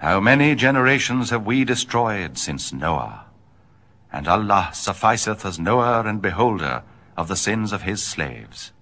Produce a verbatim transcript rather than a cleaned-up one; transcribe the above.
How many generations have we destroyed since Noah? And Allah sufficeth as knower and beholder of the sins of his slaves.